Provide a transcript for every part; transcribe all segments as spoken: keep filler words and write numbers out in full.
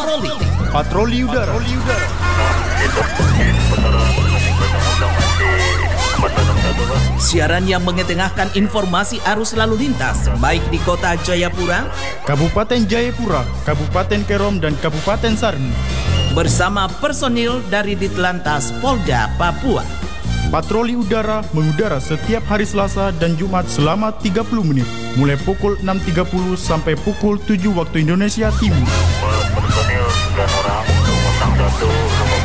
patroli. Patroli udara. Patroli udara. Siaran yang mengetengahkan informasi arus lalu lintas baik di kota Jayapura, Kabupaten Jayapura, Kabupaten Kerom, dan Kabupaten Sarmi. Bersama personil dari Ditlantas Polda Papua. Patroli udara mengudara setiap hari Selasa dan Jumat selama tiga puluh menit, mulai pukul enam tiga puluh sampai pukul tujuh waktu Indonesia Timur. Personil sembilan orang, nomor satu, nomor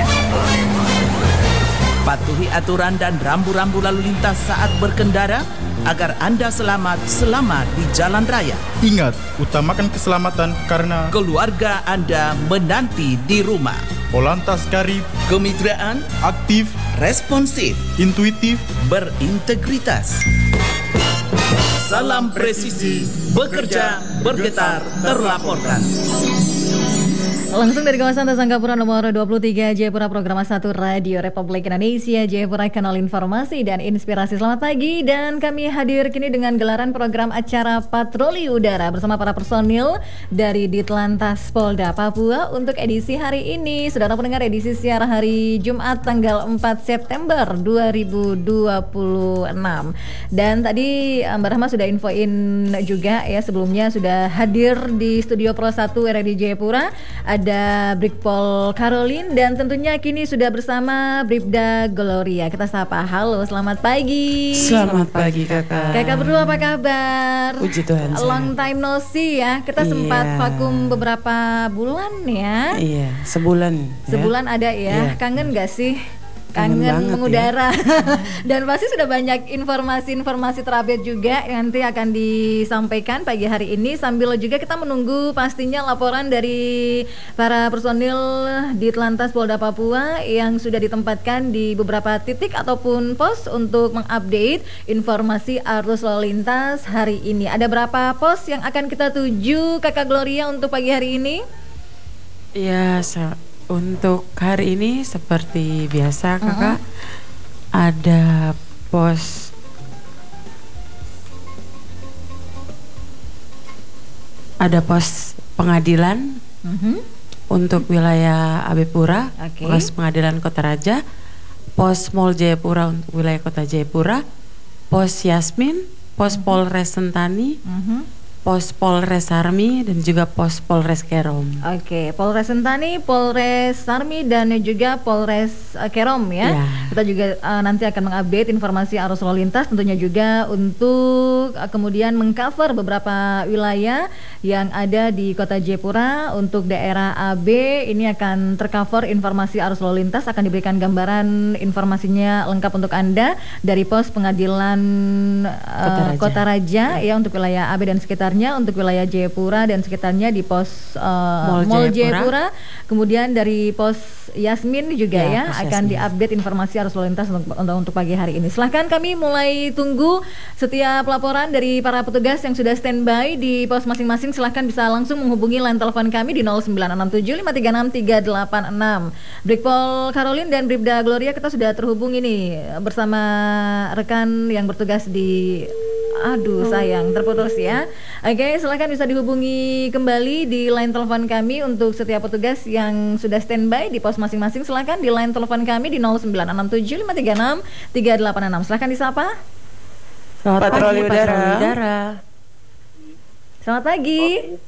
Patuhi aturan dan rambu-rambu lalu lintas saat berkendara agar Anda selamat selama di jalan raya. Ingat, utamakan keselamatan karena keluarga Anda menanti di rumah. Polantas karib, Kemitraan, aktif, responsif, intuitif, berintegritas. Salam presisi, bekerja, bergetar, terlaporkan. Langsung dari kawasan Tasangkapura nomor dua puluh tiga Jayapura, program satu Radio Republik Indonesia Jayapura, kanal informasi dan inspirasi. Selamat pagi, dan kami hadir kini dengan gelaran program acara Patroli Udara bersama para personil dari Ditlantas Polda Papua untuk edisi hari ini. Saudara pendengar, edisi siar hari Jumat tanggal empat September dua ribu dua puluh enam. Dan tadi Mbak Rahma sudah infoin juga ya, sebelumnya sudah hadir di studio Pro satu R R I Jayapura ada Brigpol Caroline, dan tentunya kini sudah bersama Bribda Gloria. Kita sapa, halo, selamat pagi. Selamat pagi kakak. Kakak berdua apa kabar? Puji Tuhan. Long time no see ya. Kita iya. sempat vakum beberapa bulan ya. Iya, sebulan. Sebulan ya. ada ya. Iya. Kangen gak sih? Kangen, Kangen mengudara ya. Dan pasti sudah banyak informasi-informasi terupdate juga yang nanti akan disampaikan pagi hari ini, sambil juga kita menunggu pastinya laporan dari para personil di Ditlantas Polda Papua yang sudah ditempatkan di beberapa titik ataupun pos untuk mengupdate informasi arus lalu lintas hari ini. Ada berapa pos yang akan kita tuju Kakak Gloria untuk pagi hari ini? Iya, sa- untuk hari ini seperti biasa kakak, uh-huh. ada pos ada pos pengadilan uh-huh. untuk wilayah Abepura, okay. Pos pengadilan Kota Raja, pos Mall Jayapura untuk wilayah Kota Jayapura, pos Yasmin, pos uh-huh. Polres Sentani, uh-huh. pos Polres Sarmi, dan juga pos Polres Kerom. Oke, Polres Sentani, Polres Sarmi, dan juga Polres uh, Kerom ya. ya. Kita juga uh, nanti akan mengupdate informasi arus lalu lintas, tentunya juga untuk uh, kemudian mengcover beberapa wilayah yang ada di Kota Jayapura. Untuk daerah A B ini akan tercover informasi arus lalu lintas, akan diberikan gambaran informasinya lengkap untuk Anda dari pos pengadilan uh, Kota Raja, Kota Raja ya, untuk wilayah A B dan sekitarnya. Untuk wilayah Jayapura dan sekitarnya di pos uh, Mall, Mall Jayapura. Kemudian dari pos Yasmin juga ya, ya akan diupdate informasi arus lalu lintas untuk, untuk, untuk pagi hari ini. Silahkan, kami mulai tunggu setiap laporan dari para petugas yang sudah standby di pos masing-masing. Silahkan bisa langsung menghubungi line telepon kami di nol sembilan enam tujuh lima tiga enam tiga delapan enam. Brigpol Caroline dan Bribda Gloria, kita sudah terhubung ini bersama rekan yang bertugas di Aduh sayang, terputus ya. Oke, silakan bisa dihubungi kembali di line telepon kami untuk setiap petugas yang sudah standby di pos masing-masing. Silakan di line telepon kami di nol sembilan enam tujuh lima tiga enam tiga delapan enam. Silakan disapa. Selamat Patroli pagi, udara. Patroli udara. Selamat pagi.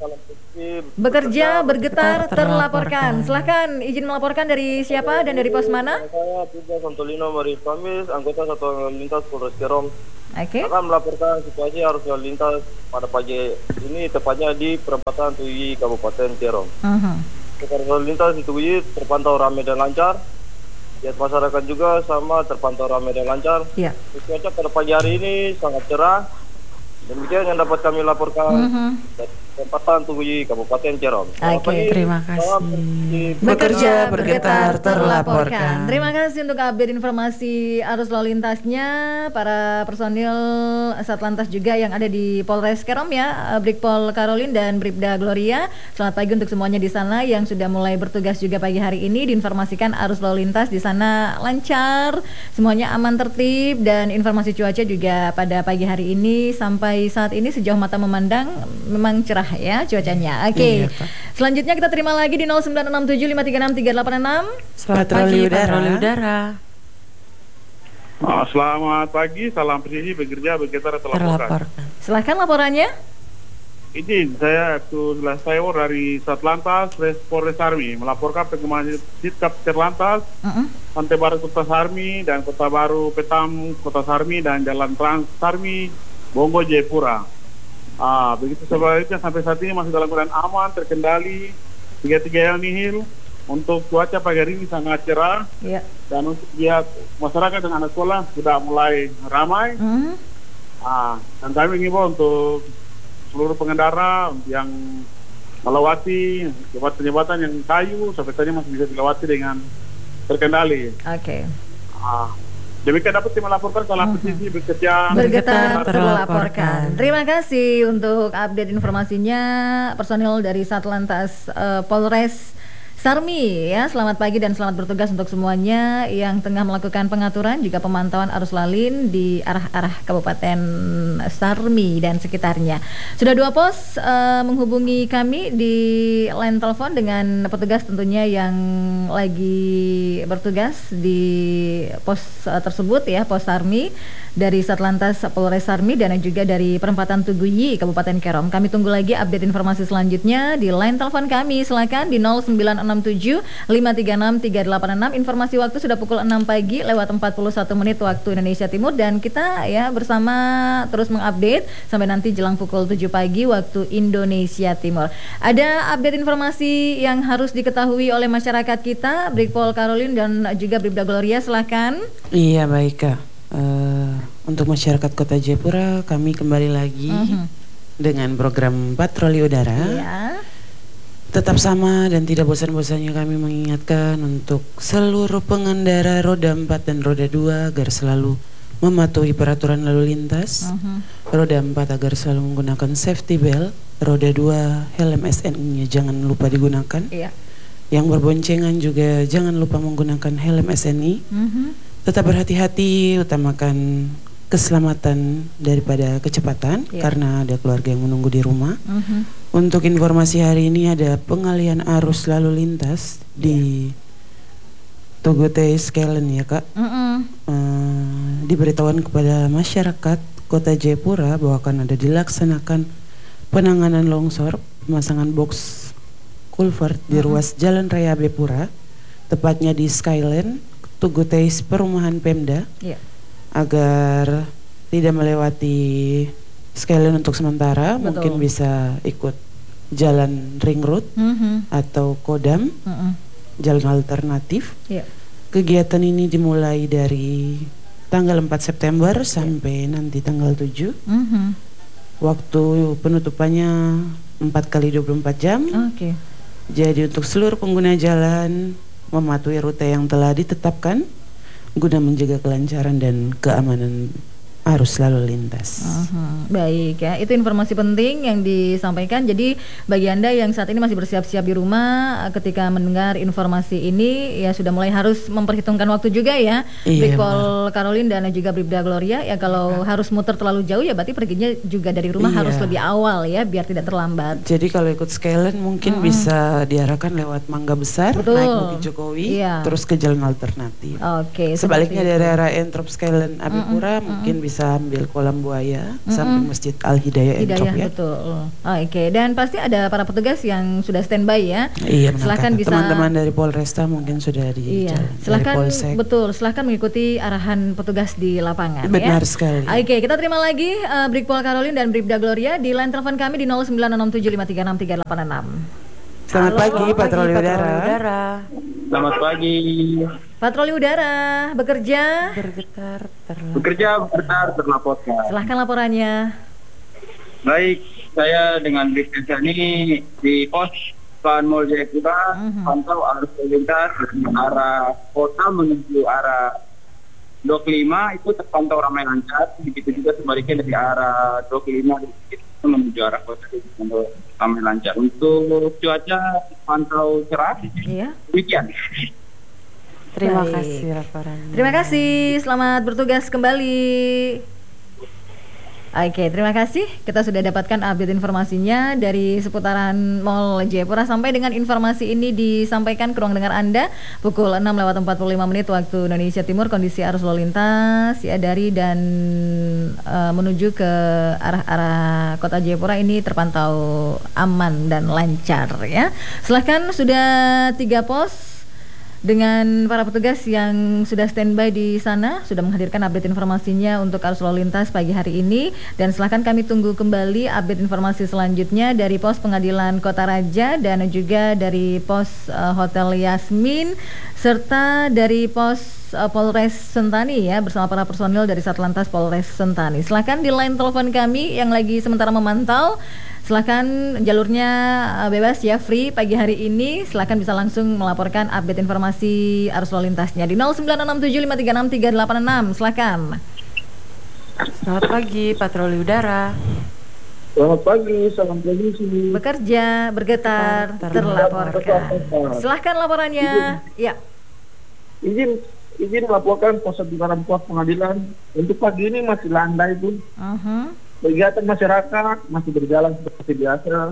Bekerja, bergetar, terlaporkan. Silakan izin melaporkan dari siapa dan dari pos mana? Saya Tiga Santolino Maris Pamis, anggota Satuan Lalu Lintas Polres Kerom. Oke. Okay. Akan melaporkan situasi arus lalu lintas pada pagi ini, tepatnya di perempatan Tuyi Kabupaten Kerom. Uh-huh. Arus lalu lintas di Tuyi terpantau ramai dan lancar. Lihat masyarakat juga sama terpantau ramai dan lancar. Yeah. Cuaca pada pagi hari ini sangat cerah. Demikian yang dapat kami laporkan. Uh-huh. Perempatan Tuyi Kabupaten Kerom. Oke, okay. Terima kasih. Bekerja, bergetar, terlaporkan. Terima kasih untuk update informasi arus lalu lintasnya para personil Satlantas juga yang ada di Polres Kerom ya, Brigpol Caroline dan Bribda Gloria. Selamat pagi untuk semuanya di sana yang sudah mulai bertugas juga pagi hari ini. Diinformasikan arus lalu lintas di sana lancar, semuanya aman, tertib, dan informasi cuaca juga pada pagi hari ini sampai saat ini sejauh mata memandang memang cerah cerah ya cuacanya. Oke. Okay. Iya, selanjutnya kita terima lagi di nol sembilan enam tujuh lima tiga enam tiga delapan enam. Selamat pagi patroli udara. Oh, selamat pagi, salam presisi bekerja begitu terlaporkan. Silahkan laporannya. Izin, saya Aktu Selasayor dari Satlantas Polres Sarmi melaporkan perkembangan Sitkap Terlantas, uh-uh. Pantai Baru Kota Sarmi dan Kota Baru Petam Kota Sarmi dan Jalan Trans Sarmi Bongo Jayapura. Ah, begitu sebaliknya sampai saat ini masih dalam keadaan aman, terkendali, tiga-tiga yang nihil. Untuk cuaca pagi hari ini sangat cerah, yeah. Dan untuk lihat masyarakat dan anak sekolah sudah mulai ramai. Uh-huh. Ah, dan kami mengimbau untuk seluruh pengendara yang melewati jembatan-jembatan yang kayu sampai tadi masih bisa dilewati dengan terkendali. Oke. Okay. Ah, demikian dapat saya melaporkan salah posisi uh-huh. bekerja bergetar terlaporkan. Terima kasih untuk update informasinya personil dari Satlantas uh, Polres Sarmi ya. Selamat pagi dan selamat bertugas untuk semuanya yang tengah melakukan pengaturan juga pemantauan arus lalin di arah-arah Kabupaten Sarmi dan sekitarnya. Sudah dua pos uh, menghubungi kami di line telepon dengan petugas tentunya yang lagi bertugas di pos uh, tersebut ya, pos Sarmi dari Satlantas Polres Sarmi dan juga dari perempatan Tuguyi Kabupaten Kerom. Kami tunggu lagi update informasi selanjutnya di line telepon kami. Silakan di nol sembilan enam tujuh lima tiga enam tiga delapan enam. Informasi waktu sudah pukul enam pagi lewat empat puluh satu menit waktu Indonesia Timur dan kita ya bersama terus mengupdate sampai nanti jelang pukul tujuh pagi waktu Indonesia Timur. Ada update informasi yang harus diketahui oleh masyarakat kita, Brigpol Caroline dan juga Bribda Gloria, silakan. Iya baik Kak. Uh, untuk masyarakat Kota Jayapura kami kembali lagi uh-huh. dengan program patroli udara. Yeah. Tetap sama dan tidak bosan-bosannya kami mengingatkan untuk seluruh pengendara roda empat dan roda dua agar selalu mematuhi peraturan lalu lintas. Uh-huh. Roda empat agar selalu menggunakan safety belt, roda dua helm S N I-nya jangan lupa digunakan. Yeah. Yang berboncengan juga jangan lupa menggunakan helm S N I. Uh-huh. Tetap berhati-hati, utamakan keselamatan daripada kecepatan yeah. karena ada keluarga yang menunggu di rumah. Uh-huh. Untuk informasi hari ini ada pengalihan arus lalu lintas yeah. di Togote Skelen ya Kak. Uh-uh. uh, Diberitahuan kepada masyarakat Kota Jayapura bahwa akan ada dilaksanakan penanganan longsor, pemasangan box culvert uh-huh. di ruas Jalan Raya Abepura, tepatnya di Skyland Tuguteis Perumahan Pemda yeah. agar tidak melewati Skyline untuk sementara. Betul. Mungkin bisa ikut jalan ring road mm-hmm. atau kodam mm-hmm. jalan alternatif yeah. Kegiatan ini dimulai dari tanggal empat September yeah. sampai nanti tanggal tujuh. Mm-hmm. Waktu penutupannya empat kali dua puluh empat jam. Okay. Jadi untuk seluruh pengguna jalan mematuhi rute yang telah ditetapkan guna menjaga kelancaran dan keamanan arus lalu lintas. Uh-huh. Baik ya, itu informasi penting yang disampaikan. Jadi bagi Anda yang saat ini masih bersiap-siap di rumah, ketika mendengar informasi ini ya sudah mulai harus memperhitungkan waktu juga ya. Iya, Brigpol Caroline dan juga Bribda Gloria ya, kalau iya. harus muter terlalu jauh ya berarti perginya juga dari rumah iya. harus lebih awal ya biar tidak terlambat. Jadi kalau ikut Skyline mungkin uh-huh. bisa diarahkan lewat Mangga Besar, betul. Naik Bukit Jokowi, iya. terus ke jalan alternatif. Oke. Okay, sebaliknya dari arah Entrop Skyline Abepura uh-uh. mungkin uh-uh. bisa ambil kolam buaya mm-hmm. samping Masjid Al Hidayah Entrop ya. Betul. Oh, Oke, okay. Dan pasti ada para petugas yang sudah standby ya. Iya, silakan bisa teman-teman dari Polresta mungkin sudah di iya. jalan. Silakan betul, silakan mengikuti arahan petugas di lapangan. Benar ya. sekali. Oke, okay, kita terima lagi uh, Brigpol Caroline dan Bribda Gloria di line telepon kami di nol sembilan enam tujuh lima tiga enam tiga delapan enam. Selamat Halo, pagi patroli udara. udara. Selamat pagi. Patroli udara bekerja bergetar terlaporkan. Bekerja bergetar terlaporkan. Silahkan laporannya. Baik, saya dengan Brigda ini di pos Pan Mall Jayapura uh-huh. pantau arus lalu lintas dari arah kota menuju arah Dok lima itu terpantau ramai lancar. Begitu juga sebaliknya dari arah Dok lima menuju arah kota itu ramai lancar. Untuk cuaca pantau cerah. Iya. Demikian. Terima Baik. kasih laporannya. Terima kasih, selamat bertugas kembali. Oke, terima kasih. Kita sudah dapatkan update informasinya dari seputaran Mall Jayapura. Sampai dengan informasi ini disampaikan ke ruang dengar Anda pukul enam lewat empat puluh lima menit waktu Indonesia Timur. Kondisi arus lalu lintas ya dari dan uh, menuju ke arah-arah Kota Jayapura ini terpantau aman dan lancar ya. Silahkan, sudah tiga pos dengan para petugas yang sudah standby di sana, sudah menghadirkan update informasinya untuk arus lalu lintas pagi hari ini. Dan silahkan kami tunggu kembali update informasi selanjutnya dari pos pengadilan Kota Raja dan juga dari pos uh, Hotel Yasmin serta dari pos uh, Polres Sentani ya, bersama para personil dari Satlantas Polres Sentani. Silahkan di line telepon kami yang lagi sementara memantau. Silakan, jalurnya bebas ya, free pagi hari ini. Silakan bisa langsung melaporkan update informasi arus lalu lintasnya di nol sembilan enam tujuh lima tiga enam tiga delapan enam. Silakan. Selamat pagi, patroli udara. Selamat pagi, salam pagi. Bekerja, bergetar, terlaporkan. Silahkan laporannya. Ya. Izin izin melaporkan pos sebaran pos pengadilan untuk pagi ini masih landai pun. Uh-huh. Kegiatan masyarakat masih berjalan seperti biasa.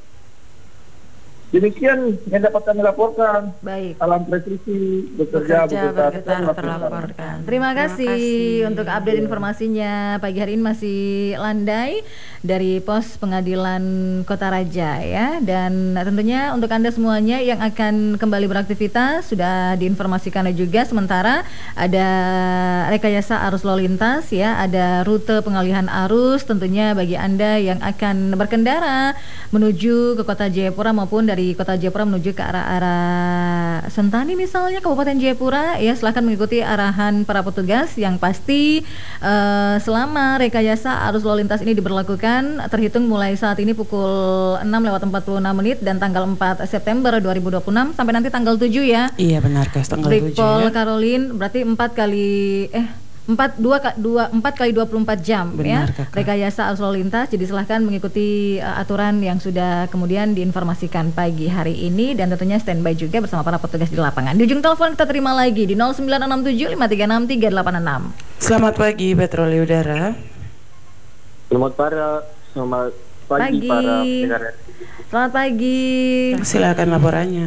Demikian yang dapat kami laporkan. Baik. Salam presisi, bekerja, Bekerja bergetar, bergetar, terlaporkan. terlaporkan. Terima kasih, kasih untuk update informasinya pagi hari ini masih landai dari pos pengadilan Kota Raja ya. Dan tentunya untuk Anda semuanya yang akan kembali beraktivitas sudah diinformasikan juga, sementara ada rekayasa arus lalu lintas ya, ada rute pengalihan arus tentunya bagi Anda yang akan berkendara menuju ke Kota Jayapura maupun dari Kota Jayapura menuju ke arah-arah Sentani misalnya Kabupaten Jayapura ya. Silahkan mengikuti arahan para petugas yang pasti uh, selama rekayasa arus lalu lintas ini diberlakukan terhitung mulai saat ini pukul enam lewat empat puluh enam menit dan tanggal empat September dua ribu dua puluh enam sampai nanti tanggal tujuh ya. Iya benar, guys, tanggal tujuh Brigpol ya. Caroline berarti empat kali eh empat dua dua empat kali dua puluh empat jam. Benar, ya Kakak. rekayasa arus lalu lintas. Jadi silahkan mengikuti uh, aturan yang sudah kemudian diinformasikan pagi hari ini dan tentunya standby juga bersama para petugas di lapangan. Di ujung telepon kita terima lagi di nol sembilan enam tujuh lima tiga enam tiga delapan enam. Selamat pagi, patroli udara. Selamat para selamat pagi, Pagi. para pendengar. Selamat pagi. Silakan laporannya.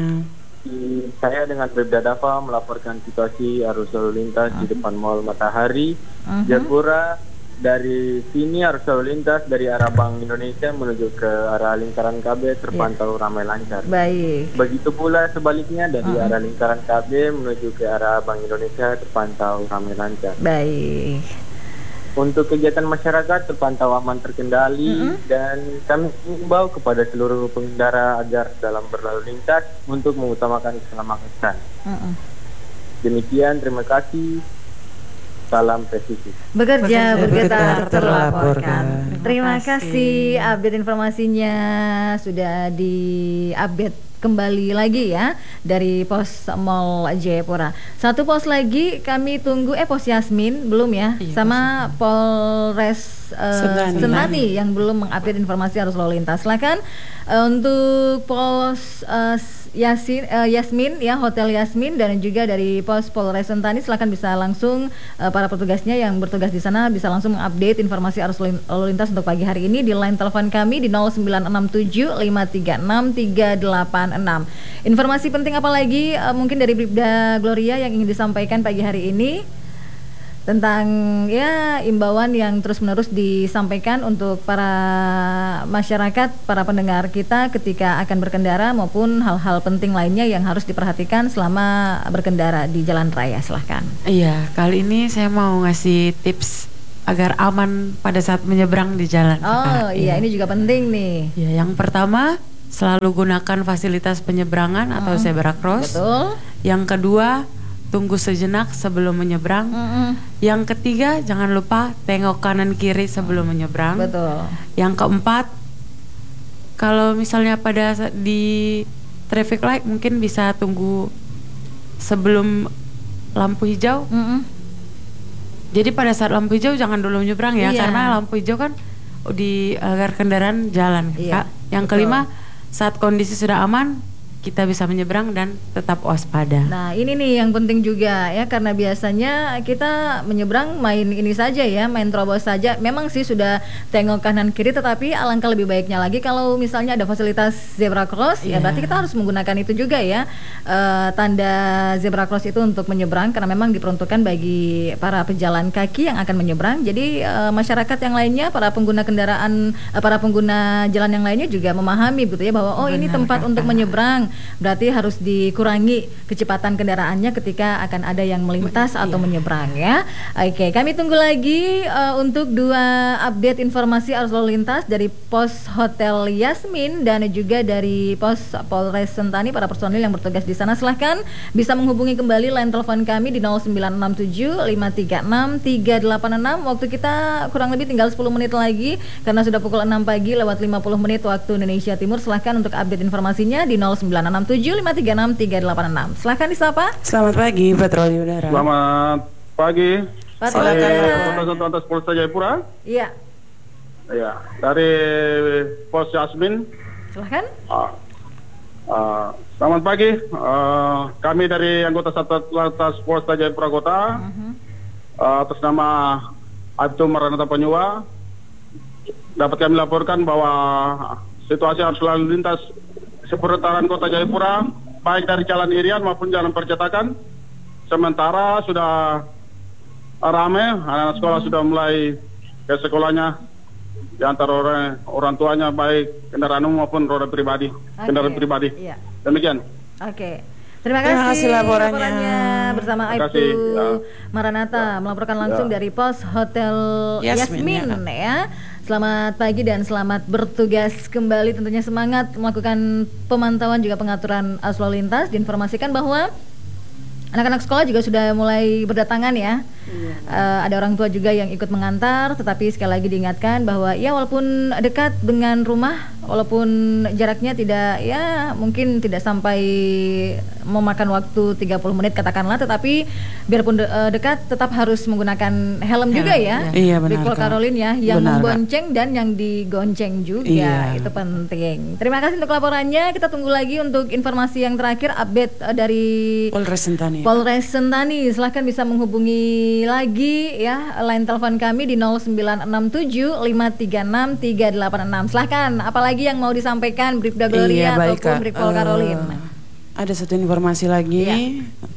Saya dengan Bribda Dava melaporkan situasi arus lalu lintas uh-huh. di depan Mall Matahari, uh-huh. Jayapura. Dari sini arus lalu lintas dari arah Bank Indonesia menuju ke arah lingkaran K B terpantau yeah. ramai lancar. Baik. Begitu pula sebaliknya dari uh-huh. arah lingkaran K B menuju ke arah Bank Indonesia terpantau ramai lancar. Baik. Untuk kegiatan masyarakat terpantau aman terkendali mm-hmm. dan kami mengimbau kepada seluruh pengendara agar dalam berlalu lintas untuk mengutamakan keselamatan. Mm-hmm. Demikian, terima kasih. Salam presisi. Bekerja, bergetar, terlaporkan. Terima Terima kasih. kasih update informasinya sudah di-update kembali lagi ya dari pos Mall Jayapura. Satu pos lagi kami tunggu, eh pos Yasmin belum ya, iya, sama Polres uh, Sentani. Sentani yang belum mengupdate informasi arus lalu lintas. Silakan uh, untuk pos uh, Yasin, uh, Yasmin ya, Hotel Yasmin dan juga dari pos Polres Sentani, silakan bisa langsung uh, para petugasnya yang bertugas di sana bisa langsung mengupdate informasi arus lalu lintas untuk pagi hari ini di line telepon kami di nol sembilan enam tujuh lima tiga enam tiga delapan enam. Informasi penting apa lagi uh, mungkin dari Bribda Gloria yang ingin disampaikan pagi hari ini tentang ya imbauan yang terus-menerus disampaikan untuk para masyarakat, para pendengar kita ketika akan berkendara maupun hal-hal penting lainnya yang harus diperhatikan selama berkendara di jalan raya. Silahkan. Iya, kali ini saya mau ngasih tips agar aman pada saat menyeberang di jalan. Oh iya, iya, ini juga penting nih. Ya, yang pertama selalu gunakan fasilitas penyeberangan hmm. atau zebra cross. Betul. Yang kedua, tunggu sejenak sebelum menyeberang. Mm-hmm. Yang ketiga, jangan lupa tengok kanan kiri sebelum menyeberang. Betul. Yang keempat, kalau misalnya pada sa- di traffic light mungkin bisa tunggu sebelum lampu hijau. Mm-hmm. Jadi pada saat lampu hijau jangan dulu menyeberang ya, Iya. karena lampu hijau kan di agar kendaraan jalan. Iya, Kak. Yang betul. kelima, saat kondisi sudah aman, kita bisa menyeberang dan tetap waspada. Nah ini nih yang penting juga ya, karena biasanya kita menyeberang main ini saja ya, main terobos saja. Memang sih sudah tengok kanan kiri, tetapi alangkah lebih baiknya lagi kalau misalnya ada fasilitas zebra cross, yeah. ya berarti kita harus menggunakan itu juga ya, uh, tanda zebra cross itu untuk menyeberang, karena memang diperuntukkan bagi para pejalan kaki yang akan menyeberang. Jadi uh, masyarakat yang lainnya, para pengguna kendaraan, uh, para pengguna jalan yang lainnya juga memahami gitu ya, bahwa oh Benar, ini tempat kakak. untuk menyeberang. Berarti harus dikurangi kecepatan kendaraannya ketika akan ada yang melintas atau iya. menyeberang ya. Oke, kami tunggu lagi uh, untuk dua update informasi arus lalu lintas dari Pos Hotel Yasmin dan juga dari Pos Polres Sentani, para personil yang bertugas di sana. Silahkan bisa menghubungi kembali line telepon kami di nol sembilan enam tujuh lima tiga enam tiga delapan enam. Waktu kita kurang lebih tinggal sepuluh menit lagi karena sudah pukul enam pagi lewat lima puluh menit waktu Indonesia Timur. Silahkan untuk update informasinya di nol sembilan enam tujuh lima tiga enam tiga delapan enam. Silahkan disapa. Selamat pagi Patroli Udara. Selamat pagi. Patroli Udara. Atas Polres Jayapura. Iya. Iya, dari Pos Yasmin. Silahkan. Uh, uh, selamat pagi. Uh, kami dari anggota Satlantas Polres Jayapura Kota, uh-huh. uh, atas nama Aibtu Maranatha Panyua, dapat kami laporkan bahwa situasi arus lalu lintas seputaran Kota Jayapura, baik dari Jalan Irian maupun Jalan Percetakan, sementara sudah ramai, anak-anak sekolah sudah mulai ke sekolahnya, di antara orang, orang tuanya baik kendaraan umum maupun roda pribadi, okay. kendaraan pribadi. Iya. Demikian. Oke. Okay. Terima kasih, Terima kasih laporannya. laporannya bersama Aibtu ya. Maranatha melaporkan langsung ya. dari Pos Hotel Yasmin, Yasmin ya. ya. Selamat pagi dan selamat bertugas kembali. Tentunya semangat melakukan pemantauan juga pengaturan arus lalu lintas. Diinformasikan bahwa anak-anak sekolah juga sudah mulai berdatangan ya. Iya. Uh, ada orang tua juga yang ikut mengantar, tetapi sekali lagi diingatkan bahwa ya walaupun dekat dengan rumah, walaupun jaraknya tidak ya mungkin tidak sampai memakan waktu tiga puluh menit katakanlah, tetapi biarpun de- uh, dekat tetap harus menggunakan helm, helm juga ya. Iya, benar. Brigpol Karolin ya, yang benar, membonceng Kak. dan yang digonceng juga. Iya. Itu penting. Terima kasih untuk laporannya. Kita tunggu lagi untuk informasi yang terakhir, update uh, dari Polres Sentani. Polres Sentani. Silahkan bisa menghubungi lagi ya line telepon kami di nol sembilan enam tujuh lima tiga enam tiga delapan enam. Silahkan, apalagi yang mau disampaikan Bribda Gloria iya, baik, ataupun Brigpol uh, Karolin. Ada satu informasi lagi ya.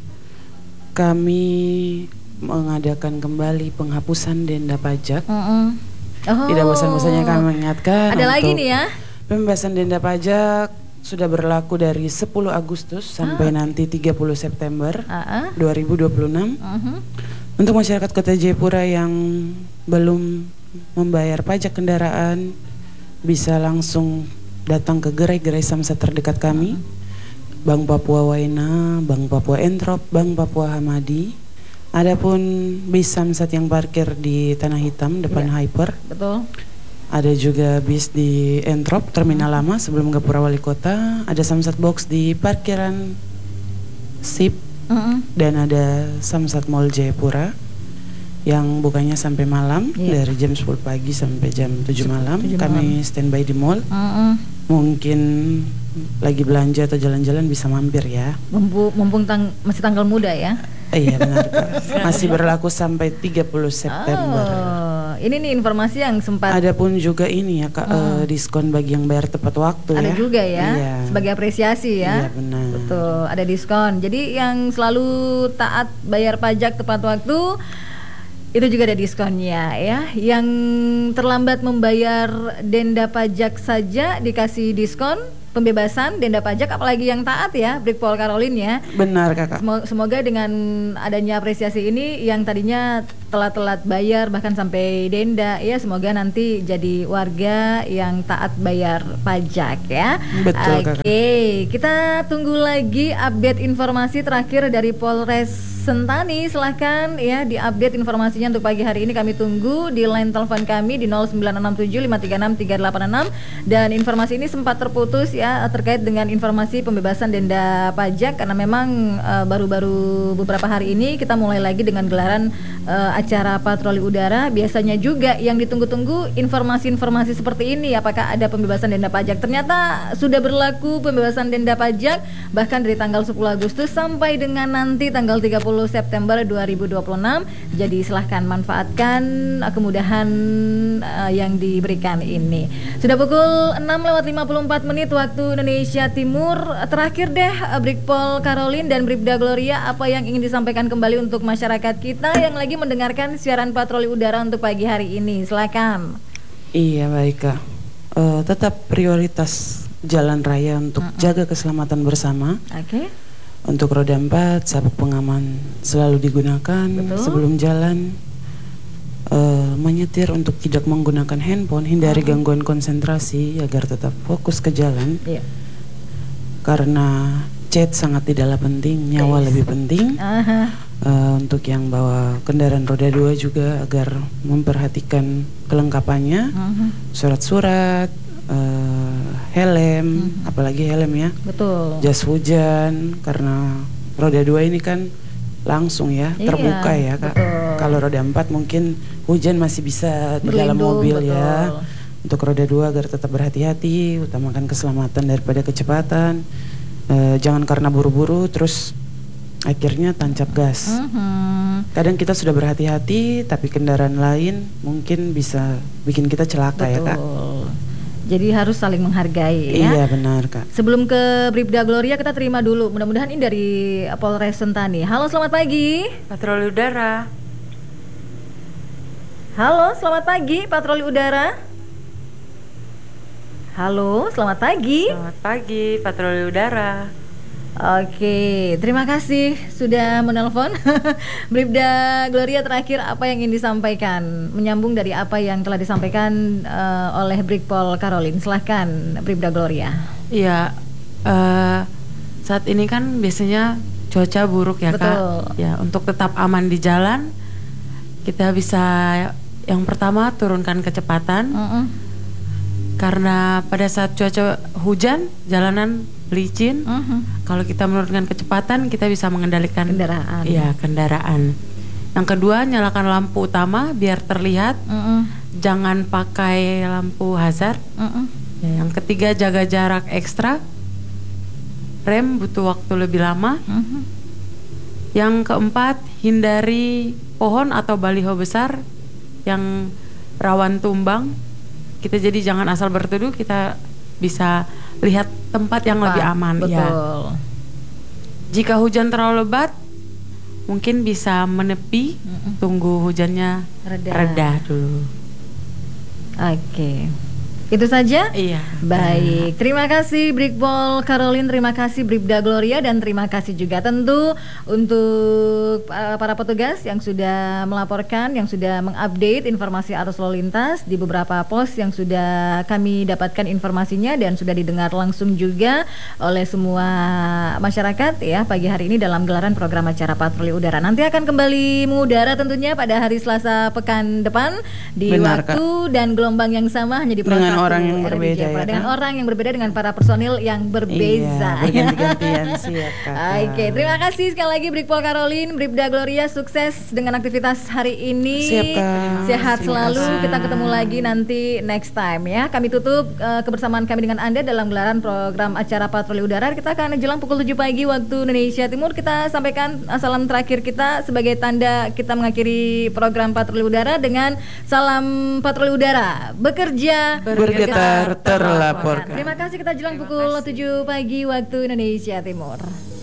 Kami mengadakan kembali penghapusan denda pajak. uh-uh. oh. Tidak bosan-bosannya kami mengingatkan. Ada lagi nih ya, pembebasan denda pajak sudah berlaku dari sepuluh Agustus sampai ah. nanti tiga puluh September uh-uh. dua ribu dua puluh enam. uh-huh. Untuk masyarakat Kota Jayapura yang belum membayar pajak kendaraan, bisa langsung datang ke gerai-gerai Samsat terdekat kami, Bank Papua Waena, Bank Papua Entrop, Bank Papua Hamadi. Adapun bis Samsat yang parkir di Tanah Hitam depan ya, Hyper. Betul. Ada juga bis di Entrop, Terminal hmm. Lama sebelum Gapura Wali Kota. Ada Samsat Box di parkiran Sip. Uh-uh. Dan ada Samsat Mall Jayapura yang bukanya sampai malam, yeah. dari jam sepuluh pagi sampai jam tujuh malam. tujuh Kami malam. standby di mall. Uh-uh. Mungkin lagi belanja atau jalan-jalan bisa mampir ya. Mumpung, mumpung tang- masih tanggal muda ya. Iya benar Kak. Masih berlaku sampai tiga puluh September. Oh, ini nih informasi yang sempat. Adapun juga ini ya Kak, hmm. uh, diskon bagi yang bayar tepat waktu. Ada ya. juga ya, iya. sebagai apresiasi ya. Iya benar. Betul, ada diskon. Jadi yang selalu taat bayar pajak tepat waktu itu juga ada diskonnya ya. Yang terlambat membayar denda pajak saja dikasih diskon pembebasan denda pajak, apalagi yang taat ya, Brigpol Karolin ya. Benar Kakak. Semoga dengan adanya apresiasi ini yang tadinya telat-telat bayar bahkan sampai denda ya, semoga nanti jadi warga yang taat bayar pajak ya. Betul Kakak. Oke, kita tunggu lagi update informasi terakhir dari Polres Sentani. Silahkan ya diupdate informasinya untuk pagi hari ini. Kami tunggu di line telepon kami di nol sembilan enam tujuh lima tiga enam tiga delapan enam. Dan informasi ini sempat terputus ya ya terkait dengan informasi pembebasan denda pajak, karena memang uh, baru-baru beberapa hari ini kita mulai lagi dengan gelaran uh, acara patroli udara. Biasanya juga yang ditunggu-tunggu informasi-informasi seperti ini, apakah ada pembebasan denda pajak. Ternyata sudah berlaku pembebasan denda pajak bahkan dari tanggal sepuluh Agustus sampai dengan nanti tanggal tiga puluh September dua ribu dua puluh enam. Jadi silahkan manfaatkan uh, kemudahan uh, yang diberikan ini. Sudah pukul enam lewat lima puluh empat menit waktu Indonesia Timur. Terakhir deh Brigpol Caroline dan Bribda Gloria, apa yang ingin disampaikan kembali untuk masyarakat kita yang lagi mendengarkan siaran patroli udara untuk pagi hari ini? Silakan. Iya baik Kak, uh, tetap prioritas jalan raya untuk uh-uh. jaga keselamatan bersama. Oke. Okay. Untuk roda empat, sabuk pengaman selalu digunakan. Betul. Sebelum jalan. Uh, menyetir untuk tidak menggunakan handphone, hindari uh-huh. gangguan konsentrasi agar tetap fokus ke jalan. Yeah. Karena chat sangat tidaklah penting, nyawa yes. lebih penting. Uh-huh. Uh, untuk yang bawa kendaraan roda dua juga agar memperhatikan kelengkapannya, uh-huh. surat-surat, uh, helm, uh-huh. apalagi helm ya. Betul. Jas hujan, karena roda dua ini kan langsung ya, iya, terbuka ya Kak. Kalau roda empat mungkin hujan masih bisa di dalam mobil betul. Ya. Untuk roda dua agar tetap berhati-hati, utamakan keselamatan daripada kecepatan. E, jangan karena buru-buru terus akhirnya tancap gas. Uh-huh. Kadang kita sudah berhati-hati tapi kendaraan lain mungkin bisa bikin kita celaka betul. Ya Kak. Jadi harus saling menghargai ya. Iya benar Kak. Sebelum ke Bribda Gloria kita terima dulu. Mudah-mudahan ini dari Polres Sentani. Halo selamat pagi. Patroli udara. Halo selamat pagi Patroli udara. Halo selamat pagi. Selamat pagi Patroli udara. Oke, terima kasih sudah menelpon. Bribda Gloria, terakhir apa yang ingin disampaikan? Menyambung dari apa yang telah disampaikan uh, oleh Brigpol Caroline. Silahkan Bribda Gloria. Iya, uh, saat ini kan biasanya cuaca buruk ya betul. Kak. Ya, untuk tetap aman di jalan, kita bisa yang pertama turunkan kecepatan. Uh-uh. Karena pada saat cuaca hujan, jalanan licin. Uh-huh. Kalau kita menurunkan kecepatan, kita bisa mengendalikan kendaraan. Iya, kendaraan. Yang kedua, nyalakan lampu utama biar terlihat. Uh-uh. Jangan pakai lampu hazard. Uh-uh. Ya, yang ketiga, jaga jarak ekstra. Rem butuh waktu lebih lama. Uh-huh. Yang keempat, hindari pohon atau baliho besar yang rawan tumbang. Kita jadi jangan asal berteduh, kita bisa lihat tempat yang tempat, lebih aman. Betul. Ya. Jika hujan terlalu lebat, mungkin bisa menepi, mm-mm. tunggu hujannya reda, reda dulu. Oke. Itu saja? Iya. Baik, terima kasih Brigpol Caroline, terima kasih Bribda Gloria, dan terima kasih juga tentu untuk uh, para petugas yang sudah melaporkan, yang sudah mengupdate informasi arus lalu lintas di beberapa pos yang sudah kami dapatkan informasinya dan sudah didengar langsung juga oleh semua masyarakat ya pagi hari ini dalam gelaran program acara patroli udara. Nanti akan kembali mengudara tentunya pada hari Selasa pekan depan di benar, waktu Kak. Dan gelombang yang sama, hanya di dengan orang yang berbeda ya, dengan kan? Orang yang berbeda dengan para personil yang berbeza. Iya, berganti-gantian siap Kak. Oke, terima kasih sekali lagi Brigpol Caroline, Bribda Gloria, sukses dengan aktivitas hari ini. Siap Kak. Sehat selalu. Kita ketemu lagi nanti next time ya. Kami tutup uh, kebersamaan kami dengan Anda dalam gelaran program acara patroli udara. Kita akan jelang pukul tujuh pagi waktu Indonesia Timur. Kita sampaikan uh, salam terakhir kita sebagai tanda kita mengakhiri program patroli udara dengan salam patroli udara. Bekerja bergetar terlaporkan. Terima kasih, kita jelang pukul tujuh pagi waktu Indonesia Timur.